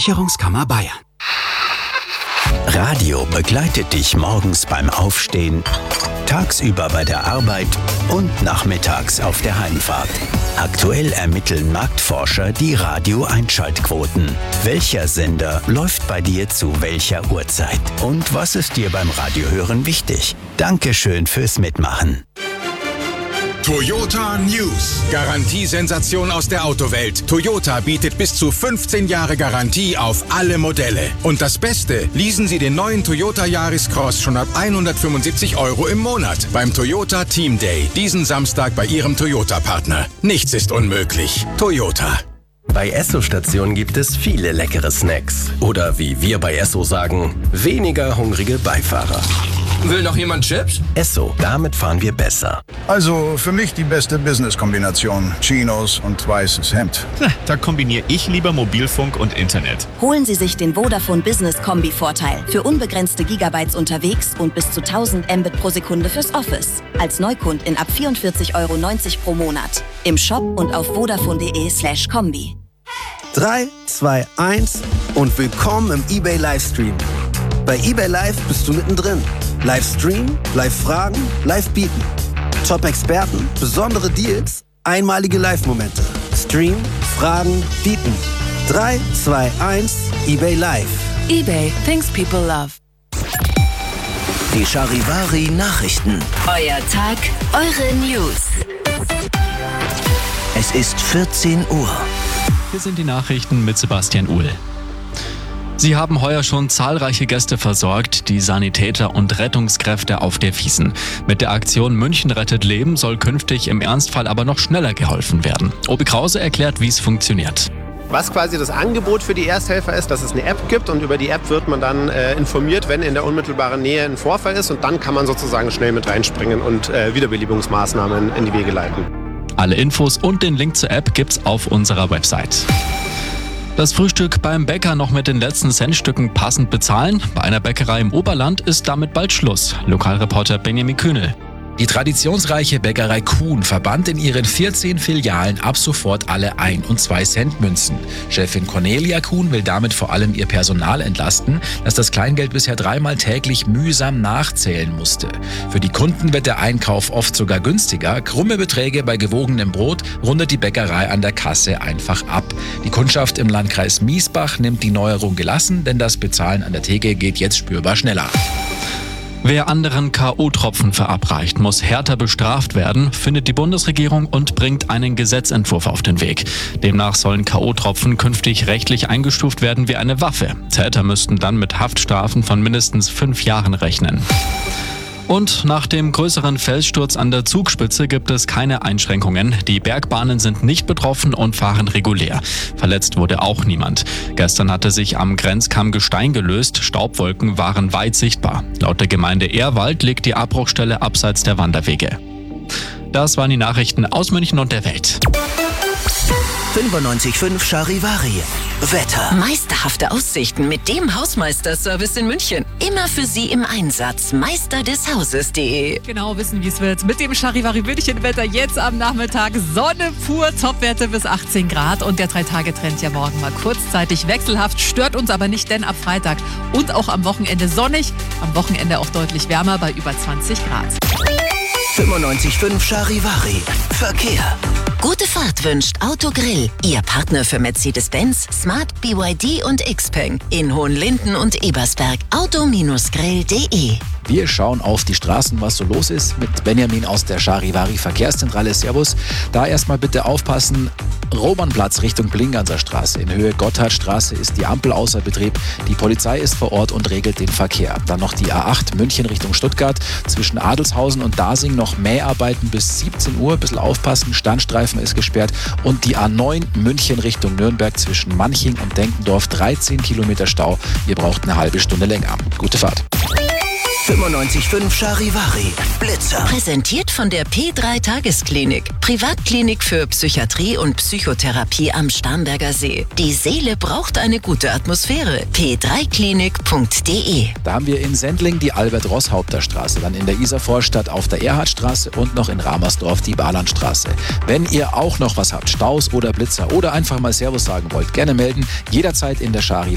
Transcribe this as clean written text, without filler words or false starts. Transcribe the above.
Versicherungskammer Bayern. Radio begleitet dich morgens beim Aufstehen, tagsüber bei der Arbeit und nachmittags auf der Heimfahrt. Aktuell ermitteln Marktforscher die Radio-Einschaltquoten. Welcher Sender läuft bei dir zu welcher Uhrzeit? Und was ist dir beim Radiohören wichtig? Dankeschön fürs Mitmachen. Toyota News. Garantiesensation aus der Autowelt. Toyota bietet bis zu 15 Jahre Garantie auf alle Modelle. Und das Beste, leasen Sie den neuen Toyota Yaris Cross schon ab 175 € im Monat beim Toyota Team Day. Diesen Samstag bei Ihrem Toyota-Partner. Nichts ist unmöglich. Toyota. Bei Esso-Stationen gibt es viele leckere Snacks. Oder wie wir bei Esso sagen, weniger hungrige Beifahrer. Will noch jemand Chips? Esso, damit fahren wir besser. Also für mich die beste Business-Kombination. Chinos und weißes Hemd. Da kombiniere ich lieber Mobilfunk und Internet. Holen Sie sich den Vodafone Business Kombi-Vorteil. Für unbegrenzte Gigabytes unterwegs und bis zu 1000 Mbit pro Sekunde fürs Office. Als Neukundin ab 44,90 € pro Monat. Im Shop und auf vodafone.de/Kombi. 3, 2, 1 und willkommen im eBay Livestream. Bei eBay Live bist du mittendrin. Livestream, Live-Fragen, Live-Bieten. Top-Experten, besondere Deals, einmalige Live-Momente. Stream, Fragen, Bieten. 3, 2, 1, eBay Live. eBay, things people love. Die Charivari Nachrichten. Euer Tag, eure News. Es ist 14 Uhr. Hier sind die Nachrichten mit Sebastian Uhl. Sie haben heuer schon zahlreiche Gäste versorgt, die Sanitäter und Rettungskräfte auf der Wiesn. Mit der Aktion München rettet Leben soll künftig im Ernstfall aber noch schneller geholfen werden. Obi Krause erklärt, wie es funktioniert. Was quasi das Angebot für die Ersthelfer ist, dass es eine App gibt und über die App wird man dann informiert, wenn in der unmittelbaren Nähe ein Vorfall ist und dann kann man sozusagen schnell mit reinspringen und Wiederbelebungsmaßnahmen in die Wege leiten. Alle Infos und den Link zur App gibt's auf unserer Website. Das Frühstück beim Bäcker noch mit den letzten Centstücken passend bezahlen. Bei einer Bäckerei im Oberland ist damit bald Schluss. Lokalreporter Benjamin Kühnel. Die traditionsreiche Bäckerei Kuhn verbannt in ihren 14 Filialen ab sofort alle 1- und 2-Cent-Münzen. Chefin Cornelia Kuhn will damit vor allem ihr Personal entlasten, das das Kleingeld bisher 3-mal täglich mühsam nachzählen musste. Für die Kunden wird der Einkauf oft sogar günstiger. Krumme Beträge bei gewogenem Brot rundet die Bäckerei an der Kasse einfach ab. Die Kundschaft im Landkreis Miesbach nimmt die Neuerung gelassen, denn das Bezahlen an der Theke geht jetzt spürbar schneller. Wer anderen K.O.-Tropfen verabreicht, muss härter bestraft werden, findet die Bundesregierung und bringt einen Gesetzentwurf auf den Weg. Demnach sollen K.O.-Tropfen künftig rechtlich eingestuft werden wie eine Waffe. Täter müssten dann mit Haftstrafen von mindestens 5 Jahren rechnen. Und nach dem größeren Felssturz an der Zugspitze gibt es keine Einschränkungen. Die Bergbahnen sind nicht betroffen und fahren regulär. Verletzt wurde auch niemand. Gestern hatte sich am Grenzkamm Gestein gelöst. Staubwolken waren weit sichtbar. Laut der Gemeinde Ehrwald liegt die Abbruchstelle abseits der Wanderwege. Das waren die Nachrichten aus München und der Welt. 95.5 Charivari. Wetter. Meisterhafte Aussichten mit dem Hausmeisterservice in München. Immer für Sie im Einsatz. meisterdeshauses.de. Genau wissen, wie es wird. Mit dem Charivari München-Wetter jetzt am Nachmittag. Sonne pur, Topwerte bis 18 Grad. Und der 3-Tage-Trend ja morgen mal kurzzeitig wechselhaft. Stört uns aber nicht, denn ab Freitag und auch am Wochenende sonnig. Am Wochenende auch deutlich wärmer bei über 20 Grad. 95.5 Charivari. Verkehr. Gute Fahrt wünscht Autogrill. Ihr Partner für Mercedes-Benz, Smart, BYD und Xpeng. In Hohenlinden und Ebersberg. Auto-grill.de. Wir schauen auf die Straßen, was so los ist, mit Benjamin aus der Charivari Verkehrszentrale. Servus. Da erstmal bitte aufpassen. Romannplatz Richtung Blinganser Straße. In Höhe Gotthardstraße ist die Ampel außer Betrieb. Die Polizei ist vor Ort und regelt den Verkehr. Dann noch die A8 München Richtung Stuttgart. Zwischen Adelshausen und Dasing noch Mäharbeiten bis 17 Uhr. Ein bisschen aufpassen. Standstreifen ist gesperrt. Und die A9 München Richtung Nürnberg zwischen Manching und Denkendorf. 13 Kilometer Stau. Ihr braucht eine halbe Stunde länger. Gute Fahrt. 95.5 Charivari. Blitzer. Präsentiert von der P3 Tagesklinik. Privatklinik für Psychiatrie und Psychotherapie am Starnberger See. Die Seele braucht eine gute Atmosphäre. p3klinik.de. Da haben wir in Sendling die Albert-Ross-Haupter-Straße, dann in der Isarvorstadt auf der Erhardstraße und noch in Ramersdorf die Balandstraße. Wenn ihr auch noch was habt, Staus oder Blitzer oder einfach mal Servus sagen wollt, gerne melden. Jederzeit in der Charivari